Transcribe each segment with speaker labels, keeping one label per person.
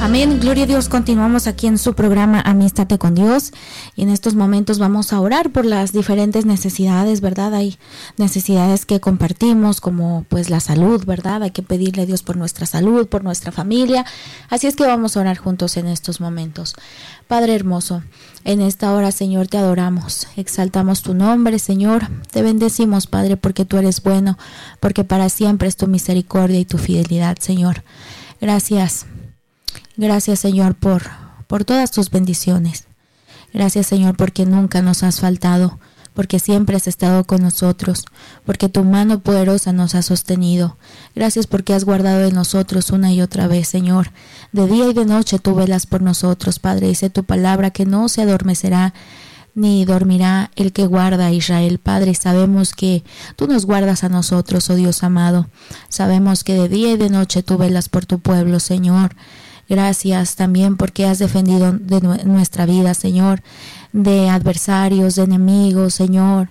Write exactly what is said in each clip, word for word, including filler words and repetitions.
Speaker 1: Amén, gloria a Dios. Continuamos aquí en su programa Amístate con Dios y en estos momentos vamos a orar por las diferentes necesidades, ¿verdad? Hay necesidades que compartimos como pues la salud, ¿verdad? Hay que pedirle a Dios por nuestra salud, por nuestra familia, así es que vamos a orar juntos en estos momentos. Padre hermoso, en esta hora, Señor, te adoramos, exaltamos tu nombre, Señor, te bendecimos, Padre, porque tú eres bueno, porque para siempre es tu misericordia y tu fidelidad, Señor. Gracias. Gracias, Señor, por, por todas tus bendiciones. Gracias, Señor, porque nunca nos has faltado, porque siempre has estado con nosotros, porque tu mano poderosa nos ha sostenido. Gracias porque has guardado de nosotros una y otra vez, Señor. De día y de noche tú velas por nosotros, Padre. Dice tu palabra que no se adormecerá ni dormirá el que guarda a Israel. Padre, sabemos que tú nos guardas a nosotros, oh Dios amado. Sabemos que de día y de noche tú velas por tu pueblo, Señor. Gracias también porque has defendido de nuestra vida, Señor, de adversarios, de enemigos, Señor.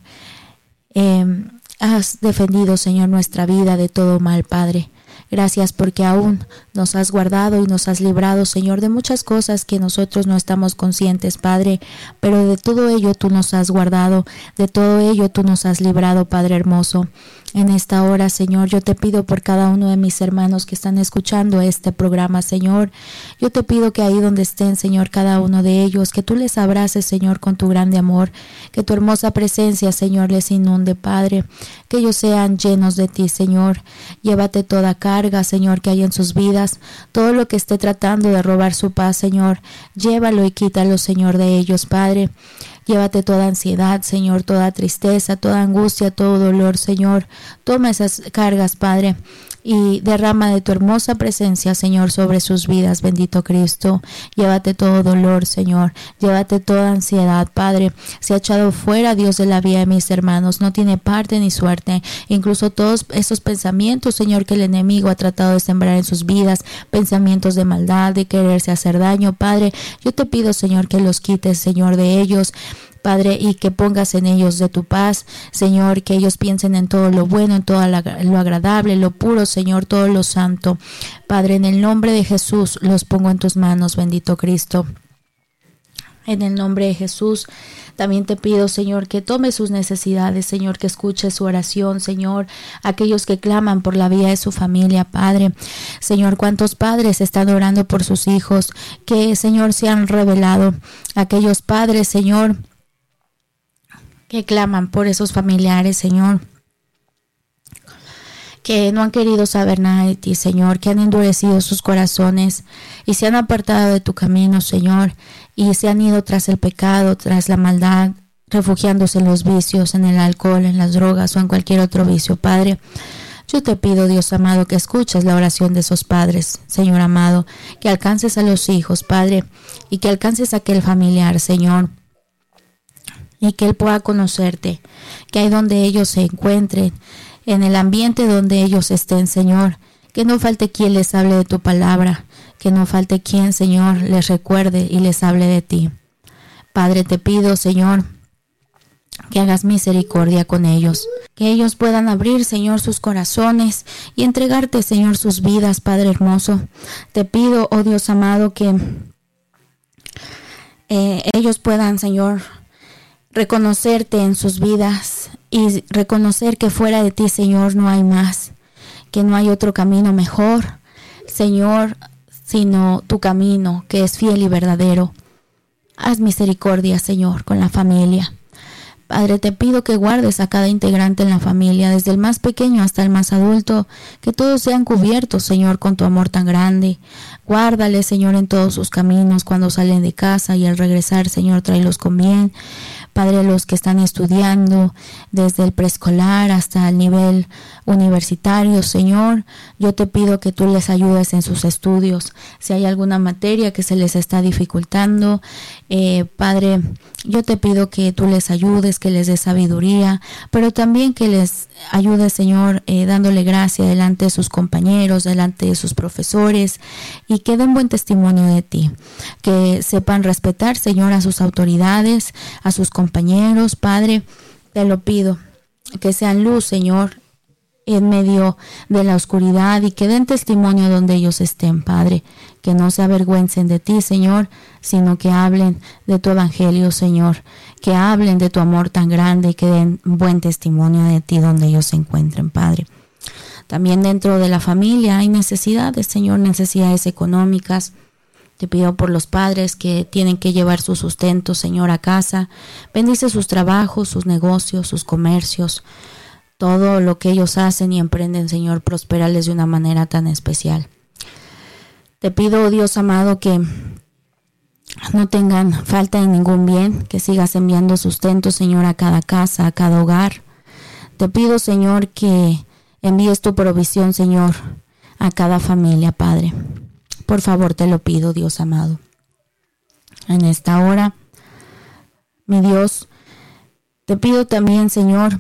Speaker 1: Eh, has defendido, Señor, nuestra vida de todo mal, Padre. Gracias porque aún nos has guardado y nos has librado, Señor, de muchas cosas que nosotros no estamos conscientes, Padre, pero de todo ello tú nos has guardado, de todo ello tú nos has librado, Padre hermoso. En esta hora, Señor, yo te pido por cada uno de mis hermanos que están escuchando este programa, Señor. Yo te pido que ahí donde estén, Señor, cada uno de ellos, que tú les abraces, Señor, con tu grande amor, que tu hermosa presencia, Señor, les inunde, Padre, que ellos sean llenos de ti, Señor. Llévate toda carga, Señor, que hay en sus vidas, todo lo que esté tratando de robar su paz, Señor, llévalo y quítalo, Señor, de ellos, Padre. Llévate toda ansiedad, Señor, toda tristeza, toda angustia, todo dolor, Señor. Toma esas cargas, Padre, y derrama de tu hermosa presencia, Señor, sobre sus vidas, bendito Cristo. Llévate todo dolor, Señor. Llévate toda ansiedad, Padre. Se ha echado fuera, Dios, de la vida de mis hermanos. No tiene parte ni suerte. Incluso todos esos pensamientos, Señor, que el enemigo ha tratado de sembrar en sus vidas, pensamientos de maldad, de quererse hacer daño, Padre. Yo te pido, Señor, que los quites, Señor, de ellos, Padre, y que pongas en ellos de tu paz, Señor, que ellos piensen en todo lo bueno, en todo lo agradable, lo puro, Señor, todo lo santo. Padre, en el nombre de Jesús los pongo en tus manos, bendito Cristo. En el nombre de Jesús también te pido, Señor, que tome sus necesidades, Señor, que escuche su oración, Señor, aquellos que claman por la vida de su familia, Padre. Señor, cuántos padres están orando por sus hijos, que, Señor, se han revelado. Aquellos padres, Señor, que claman por esos familiares, Señor, que no han querido saber nada de ti, Señor, que han endurecido sus corazones y se han apartado de tu camino, Señor, y se han ido tras el pecado, tras la maldad, refugiándose en los vicios, en el alcohol, en las drogas o en cualquier otro vicio, Padre. Yo te pido, Dios amado, que escuches la oración de esos padres, Señor amado, que alcances a los hijos, Padre, y que alcances a aquel familiar, Señor, y que él pueda conocerte, que ahí donde ellos se encuentren, en el ambiente donde ellos estén, Señor, que no falte quien les hable de tu palabra, que no falte quien, Señor, les recuerde y les hable de ti. Padre, te pido, Señor, que hagas misericordia con ellos, que ellos puedan abrir, Señor, sus corazones y entregarte, Señor, sus vidas, Padre hermoso. Te pido, oh Dios amado, que eh, ellos puedan, Señor, reconocerte en sus vidas y reconocer que fuera de ti, Señor, no hay más, que no hay otro camino mejor, Señor, sino tu camino, que es fiel y verdadero. Haz misericordia, Señor, con la familia. Padre, te pido que guardes a cada integrante en la familia, desde el más pequeño hasta el más adulto, que todos sean cubiertos, Señor, con tu amor tan grande. Guárdales, Señor, en todos sus caminos, cuando salen de casa y al regresar, Señor, tráelos con bien. Padre, los que están estudiando desde el preescolar hasta el nivel universitario, Señor, yo te pido que tú les ayudes en sus estudios. Si hay alguna materia que se les está dificultando, eh, Padre, yo te pido que tú les ayudes, que les des sabiduría, pero también que les ayudes, Señor, eh, dándole gracia delante de sus compañeros, delante de sus profesores, y que den buen testimonio de ti, que sepan respetar, Señor, a sus autoridades, a sus compañeros. Padre, te lo pido, que sean luz, Señor, en medio de la oscuridad y que den testimonio donde ellos estén, Padre. Que no se avergüencen de ti, Señor, sino que hablen de tu evangelio, Señor. Que hablen de tu amor tan grande y que den buen testimonio de ti donde ellos se encuentren, Padre. También dentro de la familia hay necesidades, Señor, necesidades económicas. Te pido por los padres que tienen que llevar su sustento, Señor, a casa. Bendice sus trabajos, sus negocios, sus comercios. Todo lo que ellos hacen y emprenden, Señor, prospérales de una manera tan especial. Te pido, oh Dios amado, que no tengan falta de ningún bien, que sigas enviando sustento, Señor, a cada casa, a cada hogar. Te pido, Señor, que envíes tu provisión, Señor, a cada familia, Padre. Por favor, te lo pido, Dios amado. En esta hora, mi Dios, te pido también, Señor,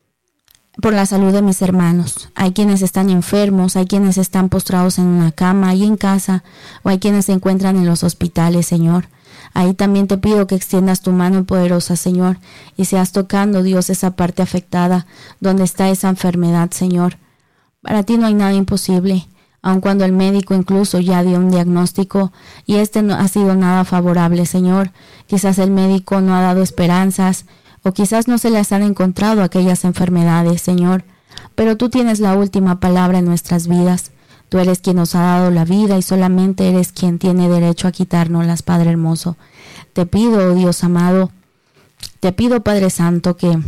Speaker 1: por la salud de mis hermanos. Hay quienes están enfermos, hay quienes están postrados en una cama, ahí en casa, o hay quienes se encuentran en los hospitales, Señor. Ahí también te pido que extiendas tu mano poderosa, Señor, y seas tocando, Dios, esa parte afectada, donde está esa enfermedad, Señor. Para ti no hay nada imposible. Aun cuando el médico incluso ya dio un diagnóstico y este no ha sido nada favorable, Señor. Quizás el médico no ha dado esperanzas o quizás no se les han encontrado aquellas enfermedades, Señor. Pero tú tienes la última palabra en nuestras vidas. Tú eres quien nos ha dado la vida y solamente eres quien tiene derecho a quitárnoslas, Padre hermoso. Te pido, oh Dios amado, te pido, Padre Santo, que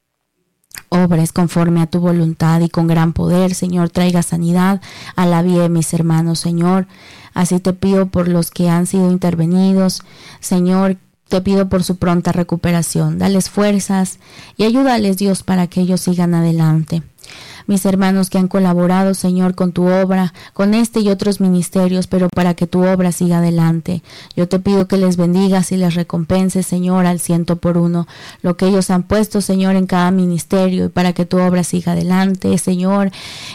Speaker 1: obres conforme a tu voluntad y con gran poder, Señor, traiga sanidad a la vida de mis hermanos, Señor. Así te pido por los que han sido intervenidos, Señor, te pido por su pronta recuperación. Dales fuerzas y ayúdales, Dios, para que ellos sigan adelante. Mis hermanos que han colaborado, Señor, con tu obra, con este y otros ministerios, pero para que tu obra siga adelante. Yo te pido que les bendigas y les recompenses, Señor, al ciento por uno, lo que ellos han puesto, Señor, en cada ministerio, y para que tu obra siga adelante, Señor,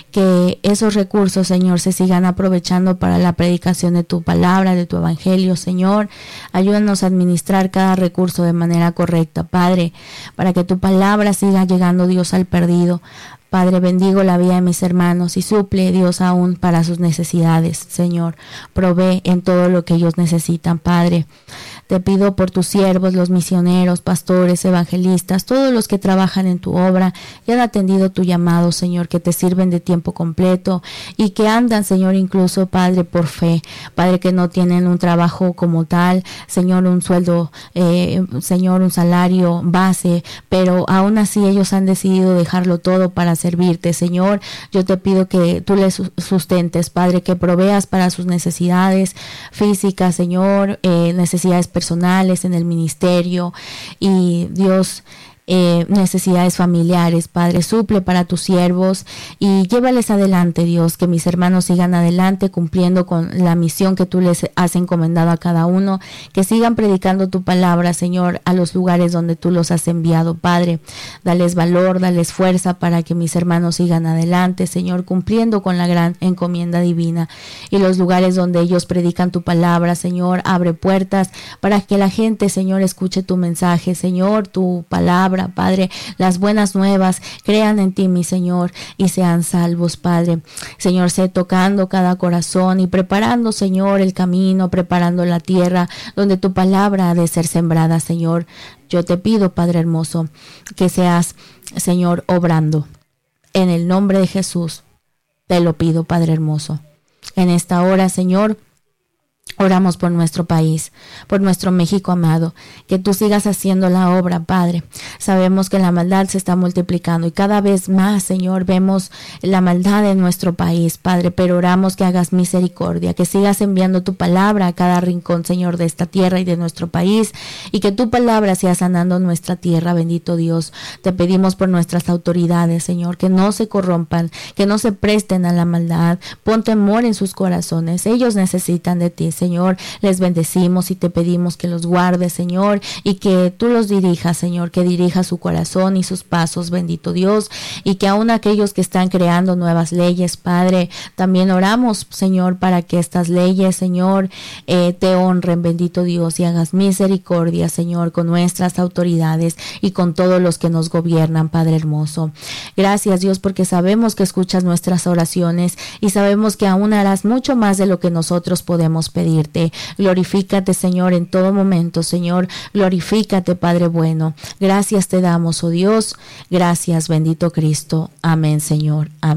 Speaker 1: que esos recursos, Señor, se sigan aprovechando para la predicación de tu palabra, de tu evangelio, Señor. Ayúdanos a administrar cada recurso de manera correcta, Padre, para que tu palabra siga llegando, Dios, al perdido. Padre, bendigo la vida de mis hermanos y suple, Dios, aún para sus necesidades, Señor. Provee en todo lo que ellos necesitan, Padre. Te pido por tus siervos, los misioneros, pastores, evangelistas, todos los que trabajan en tu obra y han atendido tu llamado, Señor, que te sirven de tiempo completo y que andan, Señor, incluso, Padre, por fe. Padre, que no tienen un trabajo como tal, Señor, un sueldo, eh, Señor, un salario base, pero aún así ellos han decidido dejarlo todo para servirte, Señor. Yo te pido que tú les sustentes, Padre, que proveas para sus necesidades físicas, Señor, eh, necesidades personales en el ministerio y, Dios, Eh, necesidades familiares, Padre, suple para tus siervos y llévales adelante, Dios, que mis hermanos sigan adelante cumpliendo con la misión que tú les has encomendado a cada uno, que sigan predicando tu palabra, Señor, a los lugares donde tú los has enviado, Padre. Dales valor, dales fuerza para que mis hermanos sigan adelante, Señor, cumpliendo con la gran encomienda divina, y los lugares donde ellos predican tu palabra, Señor, abre puertas para que la gente, Señor, escuche tu mensaje, Señor, tu palabra, Padre, las buenas nuevas, crean en ti, mi Señor, y sean salvos, Padre. Señor, sé tocando cada corazón y preparando, Señor, el camino, preparando la tierra donde tu palabra ha de ser sembrada, Señor. Yo te pido, Padre hermoso, que seas, Señor, obrando. En el nombre de Jesús, te lo pido, Padre hermoso. En esta hora, Señor, oramos por nuestro país, por nuestro México amado, que tú sigas haciendo la obra, Padre. Sabemos que la maldad se está multiplicando y cada vez más, Señor, vemos la maldad en nuestro país, Padre, pero oramos que hagas misericordia, que sigas enviando tu palabra a cada rincón, Señor, de esta tierra y de nuestro país, y que tu palabra sea sanando nuestra tierra, bendito Dios. Te pedimos por nuestras autoridades, Señor, que no se corrompan, que no se presten a la maldad. Pon temor en sus corazones, ellos necesitan de ti, Señor, les bendecimos y te pedimos que los guardes, Señor, y que tú los dirijas, Señor, que dirija su corazón y sus pasos, bendito Dios, y que aún aquellos que están creando nuevas leyes, Padre, también oramos, Señor, para que estas leyes, Señor, eh, te honren, bendito Dios, y hagas misericordia, Señor, con nuestras autoridades y con todos los que nos gobiernan, Padre hermoso. Gracias, Dios, porque sabemos que escuchas nuestras oraciones y sabemos que aún harás mucho más de lo que nosotros podemos pedirte. Glorifícate, Señor, en todo momento, Señor. Glorifícate, Padre bueno. Gracias te damos, oh Dios. Gracias, bendito Cristo. Amén, Señor. Amén.